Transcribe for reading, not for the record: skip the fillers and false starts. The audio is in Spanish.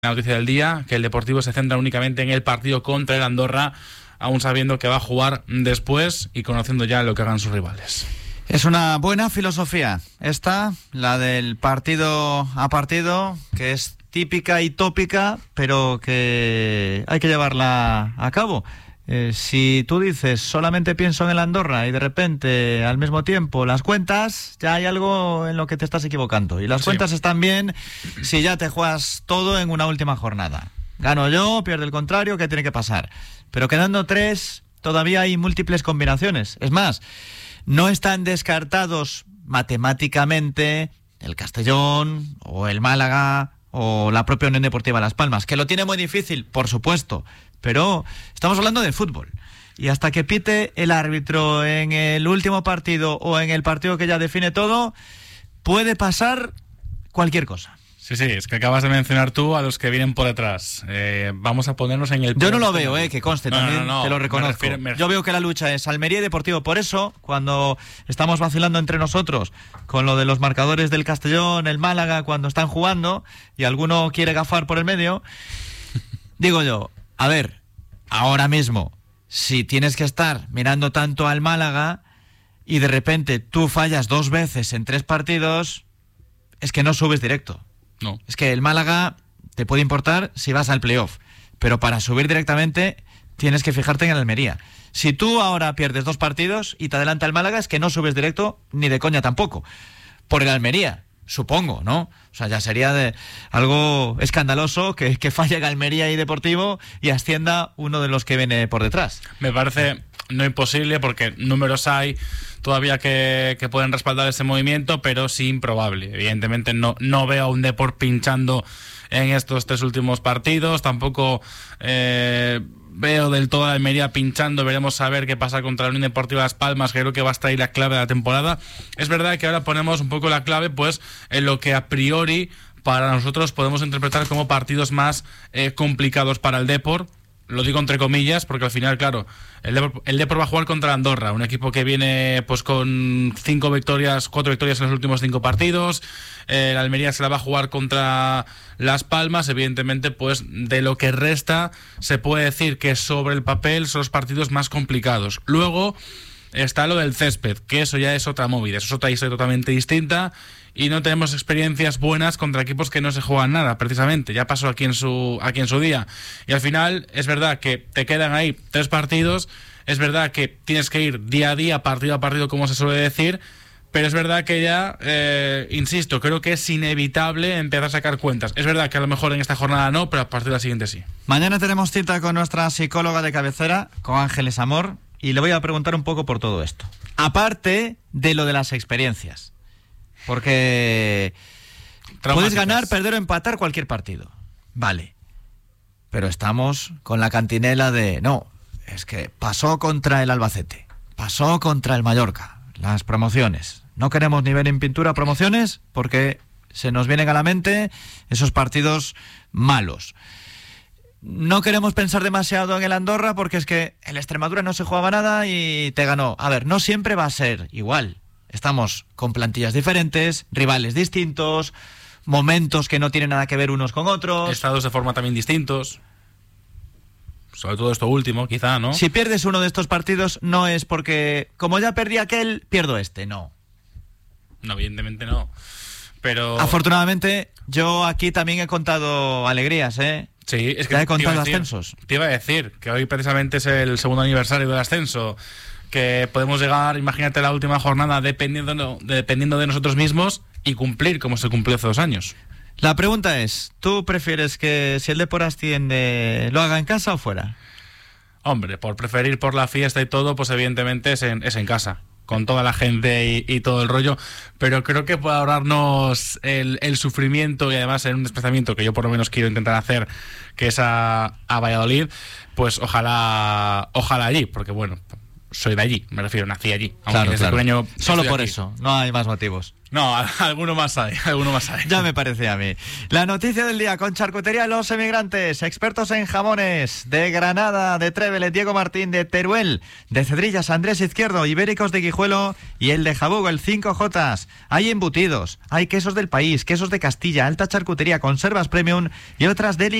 La noticia del día, que el Deportivo se centra únicamente en el partido contra el Andorra, aún sabiendo que va a jugar después y conociendo ya lo que hagan sus rivales. Es una buena filosofía esta, la del partido a partido, que es típica y tópica, pero que hay que llevarla a cabo. Si tú dices solamente pienso en el Andorra y de repente al mismo tiempo las cuentas, ya hay algo en lo que te estás equivocando. Y las cuentas están bien si ya te juegas todo en una última jornada. Gano yo, pierde el contrario, ¿qué tiene que pasar? Pero quedando 3, todavía hay múltiples combinaciones. Es más, no están descartados matemáticamente el Castellón o el Málaga o la propia Unión Deportiva Las Palmas, que lo tiene muy difícil, por supuesto, pero estamos hablando de fútbol. Y hasta que pite el árbitro en el último partido o en el partido que ya define todo, puede pasar cualquier cosa. Sí, es que acabas de mencionar tú a los que vienen por detrás. Vamos a ponernos en el... Yo no lo veo, que conste, también te lo reconozco. Yo veo que la lucha es Almería y Deportivo. Por eso, cuando estamos vacilando entre nosotros con lo de los marcadores del Castellón, el Málaga, cuando están jugando y alguno quiere gafar por el medio, digo yo, a ver, ahora mismo, si tienes que estar mirando tanto al Málaga y de repente tú fallas 2 veces en 3 partidos, es que no subes directo. No. Es que el Málaga te puede importar si vas al playoff, pero para subir directamente tienes que fijarte en el Almería. Si tú ahora pierdes 2 partidos y te adelanta el Málaga, es que no subes directo ni de coña tampoco. Por el Almería, supongo, ¿no? O sea, ya sería algo escandaloso que falle el Almería y Deportivo y ascienda uno de los que viene por detrás. Me parece no imposible porque números hay todavía que pueden respaldar ese movimiento, pero sí improbable. Evidentemente no veo a un Depor pinchando en estos 3 últimos partidos, tampoco veo del todo a Almería pinchando. Veremos a ver qué pasa contra la Unión Deportiva Las Palmas, que creo que va a estar ahí la clave de la temporada. Es verdad que ahora ponemos un poco la clave pues en lo que a priori para nosotros podemos interpretar como partidos más complicados para el Depor. Lo digo entre comillas porque al final, claro, el Depor va a jugar contra Andorra, un equipo que viene pues con 4 victorias en los últimos 5 partidos. La Almería se la va a jugar contra Las Palmas. Evidentemente, pues de lo que resta se puede decir que sobre el papel son los partidos más complicados. Luego está lo del césped, que eso ya es otra movida, eso es otra historia totalmente distinta. Y no tenemos experiencias buenas contra equipos que no se juegan nada, precisamente. Ya pasó aquí en su día. Y al final es verdad que te quedan ahí 3 partidos. Es verdad que tienes que ir día a día, partido a partido, como se suele decir. Pero es verdad que ya, insisto, creo que es inevitable empezar a sacar cuentas. Es verdad que a lo mejor en esta jornada no, pero a partir de la siguiente sí. Mañana tenemos cita con nuestra psicóloga de cabecera, con Ángeles Amor, y le voy a preguntar un poco por todo esto. Aparte de lo de las experiencias. Porque puedes ganar, perder o empatar cualquier partido. Vale. Pero estamos con la cantinela de... No, es que pasó contra el Albacete, pasó contra el Mallorca, las promociones. No queremos ni ver en pintura promociones porque se nos vienen a la mente esos partidos malos. No queremos pensar demasiado en el Andorra porque es que en Extremadura no se jugaba nada y te ganó. A ver, no siempre va a ser igual. Estamos con plantillas diferentes, rivales distintos, momentos que no tienen nada que ver unos con otros. Estados de forma también distintos. Sobre todo esto último, quizá, ¿no? Si pierdes uno de estos partidos no es porque, como ya perdí aquel, pierdo este, no. No, evidentemente no. Pero... Afortunadamente, yo aquí también he contado alegrías, ¿eh? Sí, es que ya he contado ascensos. Te iba a decir que hoy precisamente es el 2º aniversario del ascenso, que podemos llegar, imagínate, la última jornada dependiendo de nosotros mismos y cumplir como se cumplió hace 2 años. La pregunta es, ¿tú prefieres que si el Depor asciende lo haga en casa o fuera? Hombre, por preferir por la fiesta y todo, pues evidentemente es en casa, con toda la gente y todo el rollo, pero creo que puede ahorrarnos el sufrimiento y además en un desplazamiento que yo por lo menos quiero intentar hacer, que es a Valladolid, pues ojalá allí, porque bueno, soy de allí, me refiero, nací allí. Claro, claro. Solo por aquí. Eso, no hay más motivos. No, alguno más hay. Ya me parece a mí. La noticia del día con Charcutería Los Emigrantes, expertos en jamones de Granada, de Trévele, Diego Martín, de Teruel, de Cedrillas, Andrés Izquierdo, Ibéricos de Guijuelo y el de Jabugo, el 5J. Hay embutidos, hay quesos del país, quesos de Castilla, alta charcutería, conservas premium y otras